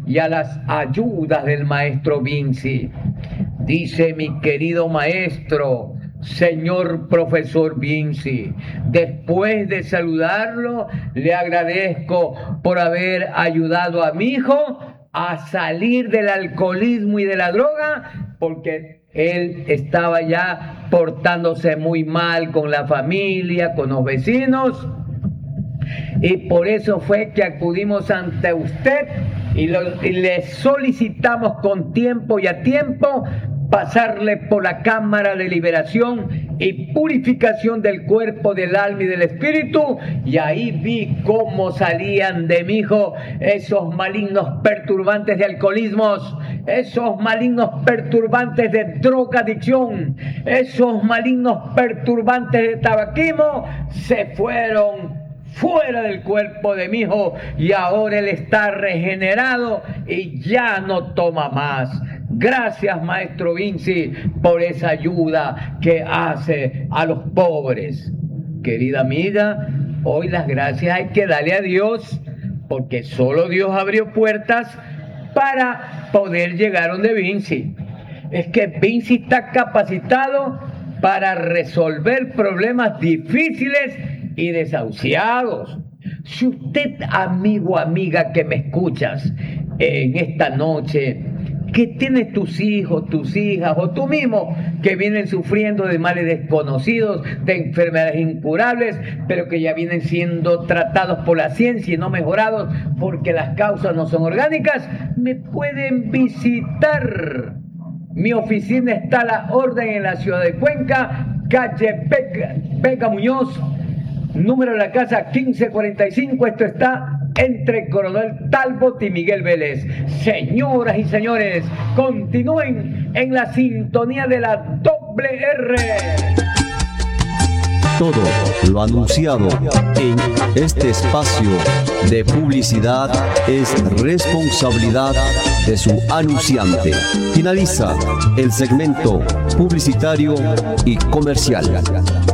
y a las ayudas del maestro Vinci. Dice mi querido maestro, señor profesor Vinci, después de saludarlo, le agradezco por haber ayudado a mi hijo a salir del alcoholismo y de la droga, porque él estaba ya portándose muy mal con la familia, con los vecinos, y por eso fue que acudimos ante usted y le solicitamos con tiempo y a tiempo pasarle por la cámara de liberación y purificación del cuerpo, del alma y del espíritu, y ahí vi cómo salían de mi hijo esos malignos perturbantes de alcoholismos, esos malignos perturbantes de drogadicción, esos malignos perturbantes de tabaquismo, se fueron fuera del cuerpo de mi hijo y ahora él está regenerado y ya no toma más. Gracias, maestro Vinci, por esa ayuda que hace a los pobres. Querida amiga, hoy las gracias hay que darle a Dios, porque solo Dios abrió puertas para poder llegar donde Vinci. Es que Vinci está capacitado para resolver problemas difíciles y desahuciados. Si usted, amigo, amiga que me escuchas en esta noche, que tienes tus hijos, tus hijas o tú mismo que vienen sufriendo de males desconocidos, de enfermedades incurables, pero que ya vienen siendo tratados por la ciencia y no mejorados porque las causas no son orgánicas, me pueden visitar. Mi oficina está a la orden en la ciudad de Cuenca, calle Vega Muñoz, número de la casa 1545. Esto está entre Coronel Talbot y Miguel Vélez. Señoras y señores, continúen en la sintonía de la WR. Todo lo anunciado en este espacio de publicidad es responsabilidad de su anunciante. Finaliza el segmento publicitario y comercial.